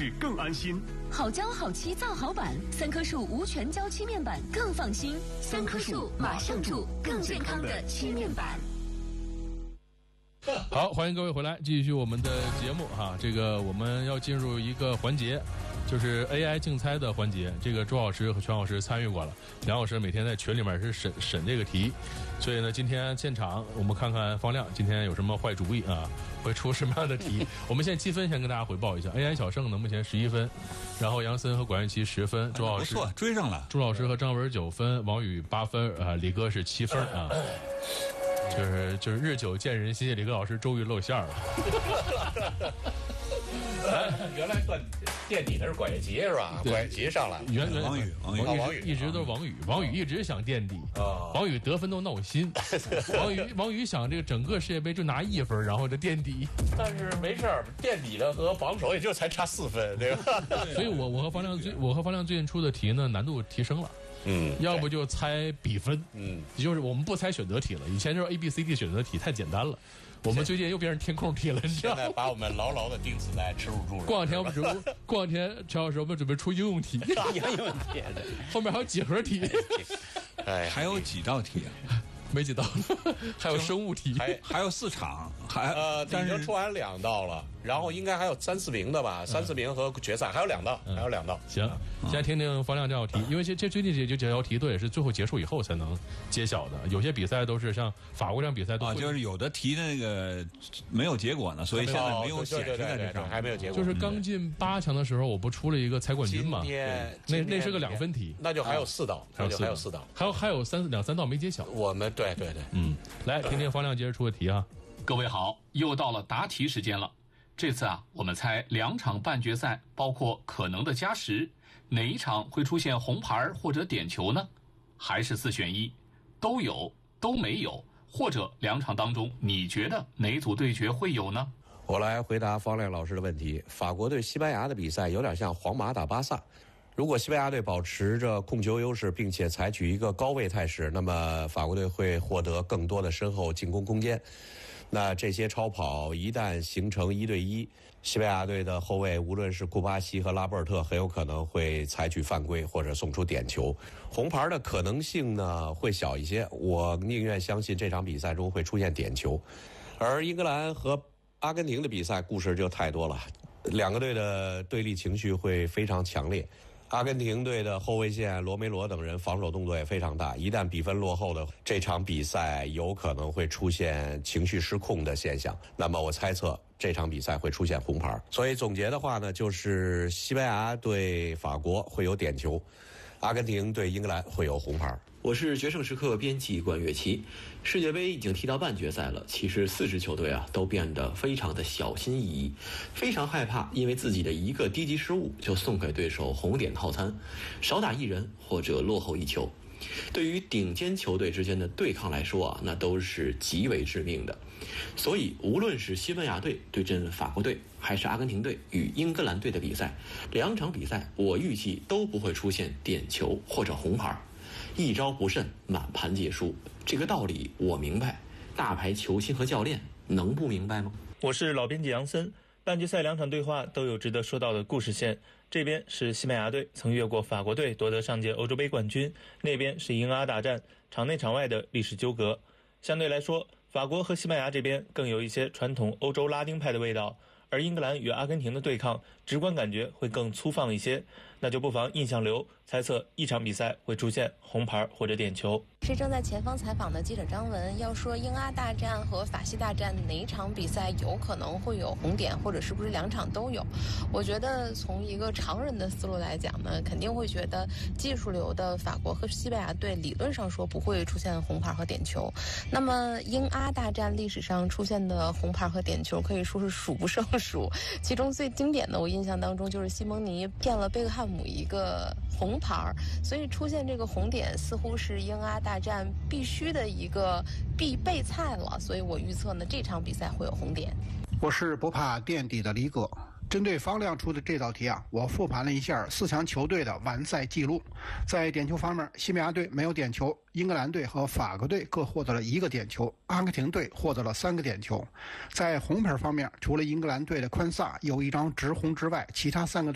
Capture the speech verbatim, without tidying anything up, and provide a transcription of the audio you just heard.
具更安心。 好胶好漆造好板，三棵树无全胶漆面板更放心。三棵树马上住更健康的漆面板。 好，欢迎各位回来，继续我们的节目哈。这个我们要进入一个环节，就是 A I 竞猜的环节。这个周老师和全老师参与过了，梁老师每天在群里面是审审这个题，所以呢，今天现场我们看看方亮今天有什么坏主意啊，会出什么样的题？我们现在积分先跟大家汇报一下 ，A I 小胜呢目前十一分，然后杨森和管乐琪十分，周老师、 哎、不错，追上了。 朱老师和张文九分，王宇八分啊，李哥是七分啊。就是就是日久见人心，李哥老师终于露馅了。 原来算垫底的是管乐琪是吧？管乐琪上来， 原原王宇，王宇， 王宇一直都是王宇，王宇一直想垫底，王宇得分都闹心，王宇王宇想这个整个世界杯就拿一分，然后就垫底。 但是没事儿，垫底的和防守也就才差四分，对吧？ 所以我我和方亮最我和方亮最近出的题呢，难度提升了。 嗯， 要不就猜比分， 嗯， 就是我们不猜选择题了。以前就是 A B C D 选择题太简单了，我们最近又变成填空题了，你知道吗？ 现在把我们牢牢的钉死在耻辱柱上。 过两天我们准备，过两天陈老师我们准备出应用题， 应用题， 后面还有几何题， 哎， 还有几道题啊？ 没几道，还有生物题， 还还有四场，还呃，已经出完两道了，然后应该还有三四名的吧，三四名和决赛还有两道，还有两道。 行，现在听听方亮这道题，因为这这最近这这这道题都也是最后结束以后才能揭晓的，有些比赛都是像法国这样比赛都啊，就是有的题那个没有结果呢，所以现在没有显示在这上， 还没有结果。 就是刚进八强的时候，我不出了一个猜冠军嘛？那那是个两分题， 那就还有四道， 还有还有四道， 还有还有三两三道没揭晓。 我们对对对， 嗯，来听听方亮接着出的题啊。 各位好，又到了答题时间了。这次啊，我们猜两场半决赛，包括可能的加时，哪一场会出现红牌或者点球呢？还是四选一，都有，都没有，或者两场当中，你觉得哪组对决会有呢？ 我来回答方亮老师的问题。法国对西班牙的比赛有点像皇马打巴萨。如果西班牙队保持着控球优势，并且采取一个高位态势，那么法国队会获得更多的身后进攻空间。那这些超跑一旦形成一对一，西班牙队的后卫无论是库巴西和拉波尔特，很有可能会采取犯规或者送出点球，红牌的可能性呢会小一些。我宁愿相信这场比赛中会出现点球。而英格兰和阿根廷的比赛故事就太多了，两个队的对立情绪会非常强烈。阿根廷队的后卫线罗梅罗等人防守动作也非常大，一旦比分落后的这场比赛有可能会出现情绪失控的现象，那么我猜测这场比赛会出现红牌。所以总结的话呢，就是西班牙对法国会有点球，阿根廷对英格兰会有红牌。 我是决胜时刻编辑管乐琪。世界杯已经踢到半决赛了，其实四支球队啊都变得非常的小心翼翼，非常害怕因为自己的一个低级失误就送给对手红点套餐，少打一人或者落后一球。对于顶尖球队之间的对抗来说啊，那都是极为致命的。所以无论是西班牙队对阵法国队，还是阿根廷队与英格兰队的比赛，两场比赛我预计都不会出现点球或者红牌。一招不慎，满盘皆输。这个道理我明白，大牌球星和教练能不明白吗？ 我是老编辑杨森。半决赛两场对话都有值得说到的故事线，这边是西班牙队曾越过法国队夺得上届欧洲杯冠军，那边是英阿大战，场内场外的历史纠葛。相对来说，法国和西班牙这边更有一些传统欧洲拉丁派的味道，而英格兰与阿根廷的对抗直观感觉会更粗放一些，那就不妨印象流猜测一场比赛会出现红牌或者点球。 是正在前方采访的记者张文，要说英阿大战和法西大战哪一场比赛有可能会有红点，或者是不是两场都有？我觉得从一个常人的思路来讲呢，肯定会觉得技术流的法国和西班牙队理论上说不会出现红牌和点球。那么英阿大战历史上出现的红牌和点球可以说是数不胜数，其中最经典的我印象当中就是西蒙尼骗了贝克汉姆一个红牌，所以出现这个红点似乎是英阿大战必须的一个必备菜了，所以我预测呢这场比赛会有红点。 我是不怕垫底的李哥。针对方亮出的这道题啊，我复盘了一下四强球队的完赛记录。在点球方面，西班牙队没有点球，英格兰队和法国队各获得了一个点球，阿根廷队获得了三个点球。在红牌方面，除了英格兰队的宽萨有一张直红之外，其他三个队